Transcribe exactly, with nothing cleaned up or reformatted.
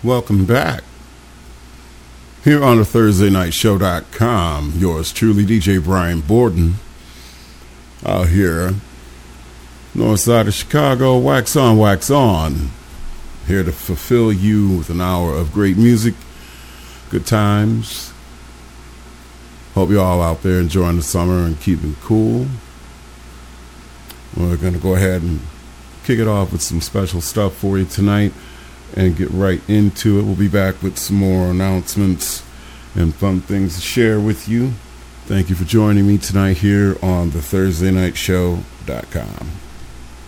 Welcome back. Here on the Thursday Night Show dot com, yours truly, D J Brian Borden, out here, north side of Chicago, wax on, wax on. Here to fulfill you with an hour of great music, good times. Hope you all out there enjoying the summer and keeping cool. We're going to go ahead and kick it off with some special stuff for you tonight and get right into it. We'll be back with some more announcements and fun things to share with you. Thank you for joining me tonight here on the Thursday Night Show dot com.